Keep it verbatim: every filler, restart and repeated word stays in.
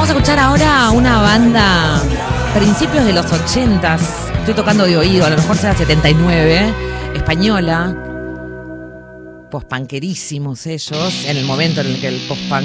Vamos a escuchar ahora una banda principios de los ochentas. Estoy tocando de oído, a lo mejor sea setenta y nueve, española. Post-punkerísimos ellos, en el momento en el que el post-punk